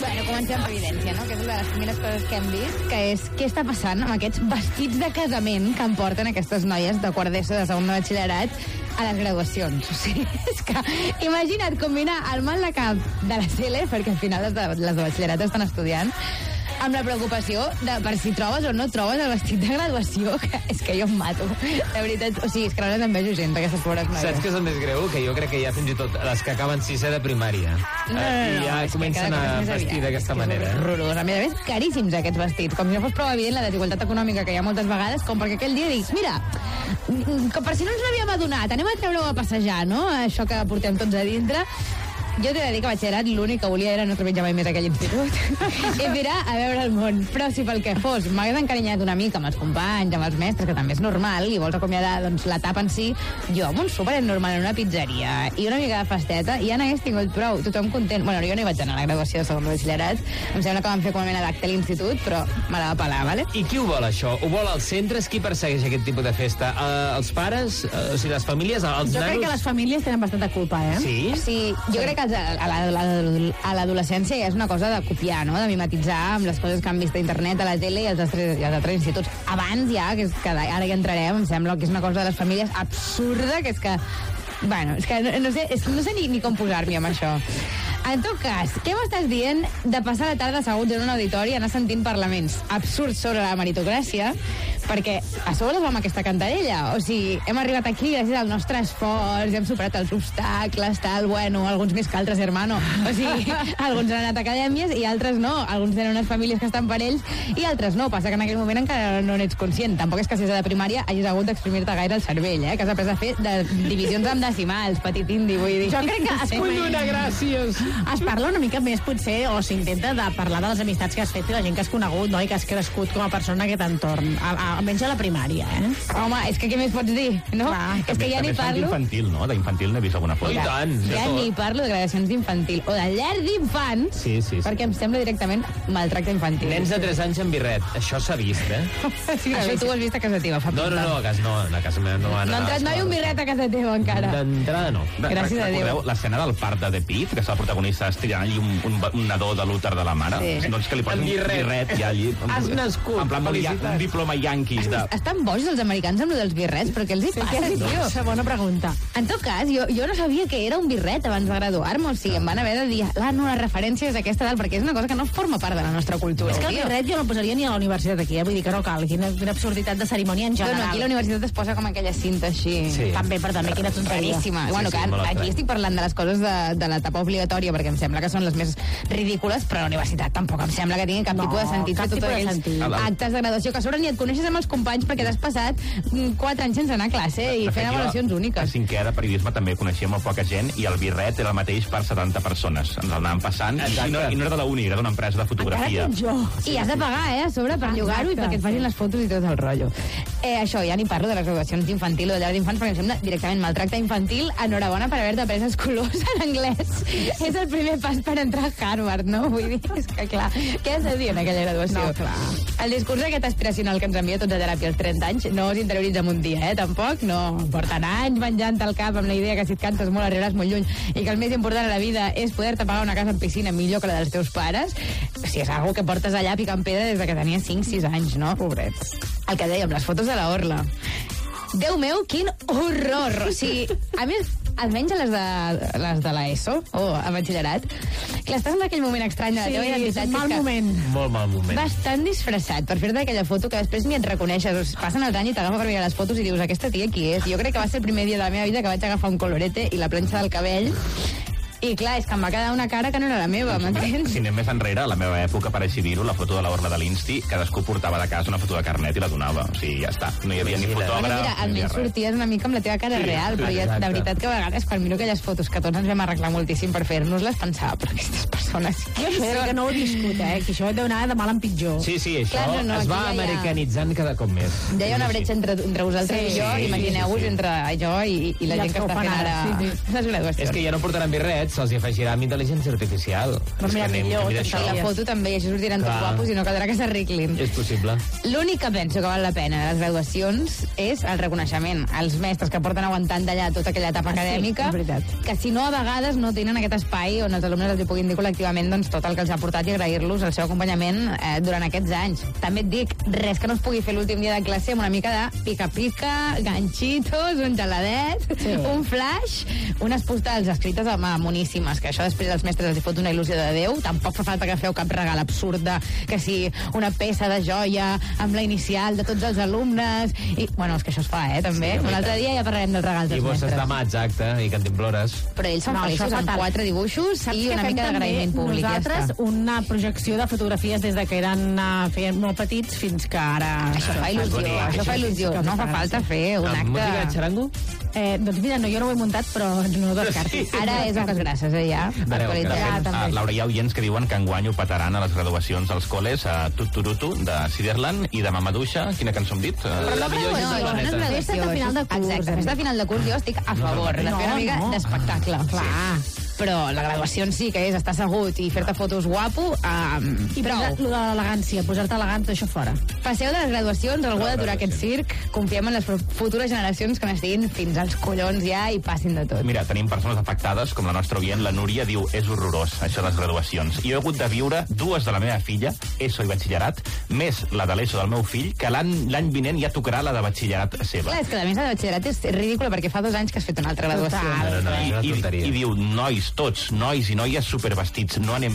Bueno, comencem per evidència, no? Que és una de les primeres coses que hem vist, que és què està passant amb aquests vestits de casament que em porten aquestes noies de quart d'ESO de segon de batxillerat a les graduacions. O sigui, és que imagina't combinar el mal de cap de la Cele, perquè al final les de batxillerat estan estudiant, amb la preocupació de per si trobes o no trobes el vestit de graduació, que és que jo em mato. De veritat, o sigui, és que no les envejo gent, aquestes pobres noies. Saps què és el més greu? Que jo crec que ja fins i tot les que acaben sisè de primària. I ja comencen a vestir d'aquesta manera. És horrorós. A més, caríssims aquests vestits. Com si no fos prou evident la desigualtat econòmica que hi ha moltes vegades, com perquè aquell dia diguis, mira, que per si no ens n'havíem adonat, anem a treure-ho a passejar, no? Això que portem tots a dintre. Jo t'he de dir que a batxillerat l'únic que volia era no trepitjar mai més aquell institut i mirar a veure el món. Però si pel que fos m'hagués encarinyat una mica amb els companys, amb els mestres, que també és normal, i vols acomiadar doncs, l'etapa en si, jo amb un súper normal en una pizzeria i una mica de festeta ja n'hagués tingut prou, tothom content. Bueno, jo no hi vaig anar a la graduació de segon de batxillerat, em sembla que vam fer com a mena d'acte a l'institut, però me la va pelar, vale? I qui ho vol, això? Ho vol els centres? Qui persegueix aquest tipus de festa? Els pares? O sigui, les famílies? Els nanos? Jo crec que les famílies tenen bastanta culpa, eh? Sí? Sí, jo crec que a l'adolescència ja és una cosa de copiar, no? De mimetitzar amb les coses que han vist a internet, a la tele i als altres instituts. Abans ja, que ara hi entrarem, em sembla que és una cosa de les famílies absurda, que és que... Bueno, és que no sé ni com posar-m'hi amb això. En tot cas, què m'estàs dient de passar la tarda asseguts en un auditori i anar sentint parlaments absurds sobre la meritocràcia, perquè a sobre vam aquesta cantarella? O sigui, hem arribat aquí gràcies al nostre esforç, hem superat els obstacles, tal, bueno, alguns més que altres, hermano. O sigui, alguns han anat a acadèmies i altres no. Alguns tenen unes famílies que estan per ells i altres no. Passa que en aquell moment encara no n'ets conscient. Tampoc és que si és de primària hagis hagut d'exprimir-te gaire el cervell, que has après a fer de divisions amb decimals, petit indi, vull dir. Jo crec que Collona, gràcies! Es parla una mica més, potser, o s'intenta de parlar de les amistats que has fet i la gent que has conegut, no? I que has crescut com a persona en aquest entorn. Almenys a la primària, eh? Home, és que què més pots dir, no? Clar. És que ja ni parlo... d'infantil, no? D'infantil n'he vist alguna foto. I tant! Ja ni parlo de gradacions d'infantil o de llar d'infants, Sí. perquè em sembla directament maltracte infantil. Nens de 3 anys amb birret. Això s'ha vist, eh? Sí, això tu ho has vist a casa teva, fa No, a casa no. A casa meva no va anar. No ha entrat mai un birret a casa teva, encara. D'entrada no. Gràcies a Déu. Recordeu l'escena del part de The Pit, que està el protagonista estirant allí un nadó de l'úter de la mare? Sí. Doncs que li posen un birret ja allí. Has nascut. En plan, un diploma yanquis de... Estan bojos els americans amb dels birrets, però què els hi passa, tio? Segona pregunta. En tot cas, jo no sabia que era un birret abans de graduar-me, o sigui, em van haver de dir, no, la referència és aquesta dalt, perquè és una cosa que no forma part de la nostra cultura. És que el birret jo no el posaria ni a la universitat aquí, vull dir que no cal. Quina absurditat de cerimònia en general. Bueno, aquí a la universitat es posa com aquella cinta així. Sí. També, però també quina tonteria. Raríssima. Bueno, que aquí estic parlant de les coses de l'etapa obligatòria, perquè em sembla que són les més ridícules, però a la universitat tampoc em sembla que tingui cap tipus de sentit fer tots aquells actes de graduació, que a sobre ni et coneixes amb els companys perquè t'has passat 4 anys sense anar a classe i fent avaluacions úniques. A cinquè de periodisme també coneixia molt poca gent i el birret era el mateix per 70 persones. Ens el anàvem passant i no era de la uni, era d'una empresa de fotografia. I has de pagar, a sobre, per llogar-ho i perquè et facin les fotos i tot el rotllo. Això, ja ni parlo de les graduacions d'infantil o de llar d'infants, perquè em sembla directament maltracte infantil. Enhorabona per haver-te après els colors en anglès. És el primer pas per entrar a Harvard, no? Vull dir, és que clar, què has de dir en aquella graduació? No, clar. El discurs aquest aspiracional que ens envia tots a teràpia als 30 anys no us interioritza en un dia, tampoc, no. Porten anys menjant el cap amb la idea que si et cantes molt arribaràs molt lluny i que el més important a la vida és poder-te pagar una casa amb piscina millor que la dels teus pares. Si és algo que portes allà picant pedra des que tenia 5-6 anys, no? Pobrets. El que dèiem, les fotos de la Orla. Déu meu, quin horror! O sigui, a més, almenys a les de l'ESO o a batxillerat, que estàs en aquell moment estrany de la teva identitat. Sí, mal moment. Molt mal moment. Vas tan disfressat per fer-te aquella foto que després ni et reconeixes. Passen els anys i t'agafa per mirar les fotos i dius, aquesta tia qui és? Jo crec que va ser el primer dia de la meva vida que vaig agafar un colorete i la planxa del cabell. I clar, és que em va quedar una cara que no era la meva, m'entens? Si anem més enrere, a la meva època, per així dir-ho, la foto de l'Orla de l'Insti, cadascú portava de casa una foto de carnet i la donava. O sigui, ja està. No hi havia ni fotògraf. Bueno, mira, almenys sorties una mica amb la teva cara real, però ja, de veritat que a vegades quan miro aquelles fotos que tots ens vam arreglar moltíssim per fer-nos-les, pensava, però aquestes persones... Jo sé que no ho he viscut, que això deu anar de mal en pitjor. Sí, això clar, es va americanitzant cada cop més. Ja hi ha una bretxa entre vosaltres i jo, imagineu-vos entre jo i la gent que està fent ara les graduacions. És que ja no portaran birrets, aquests se'ls afegirà amb intel·ligència artificial. Doncs mira, millor, I la foto també, així sortiran tots guapos i no caldrà que s'arreglin. És possible. L'únic que penso que val la pena de les graduacions és el reconeixement. Els mestres que porten aguantant d'allà tota aquella etapa acadèmica, és veritat. que si no a vegades no tenen aquest espai on els alumnes els hi puguin dir col·lectivament doncs, tot el que els ha portat i agrair-los el seu acompanyament durant aquests anys. També et dic, res que no es pugui fer l'últim dia de classe amb una mica de pica-pica, ganxitos, un geladet, un flash, unes postals escrites a mà moníssimes, que això després els mestres els hi fot una il·lusió de Déu. Tampoc fa falta que feu cap regal absurd de que si una peça de joia amb la inicial de tots els alumnes. I, bueno, és que això es fa, també. Un altre dia ja parlarem dels regals dels mestres. I bosses de mà, exacte, i cantimplores. Però ells són feliços amb 4 dibuixos i una mica d'agraïment públic. Nosaltres una projecció de fotografies des de que eren molt petits fins que ara... Això fa il·lusió, no fa falta fer un acte... Música de xarango? Doncs mira, jo no ho he muntat, però no descarto. Ara és Oques Grasses, ja. Laura, hi ha oients que diuen que enguany ho petaran a les graduacions als col·les a Tuturutu, de Siderland, i de Mamadouxa. Quina cançó hem dit? La millor gent del planeta. Festa de final de curs. Exacte, festa de final de curs jo estic a favor de fer una mica d'espectacle. Clar. Però la graduació en sí, que és estar assegut i fer-te fotos guapo, I prou. I de l'elegància, posar-te elegant, això fora. Passeu de les graduacions, algú ha d'aturar aquest circ, confiem en les futures generacions que n'estiguin fins als collons ja i passin de tot. Mira, tenim persones afectades, com la nostra oient, la Núria, diu, és horrorós, això de les graduacions. Jo he hagut de viure 2 de la meva filla, ESO i batxillerat, més la de l'ESO del meu fill, que l'any vinent ja tocarà la de batxillerat seva. Clar, és que la mesa de batxillerat és ridícula perquè fa 2 anys que has fet una altra graduació. I diu, nois, tots, nois i noies supervestits, no anem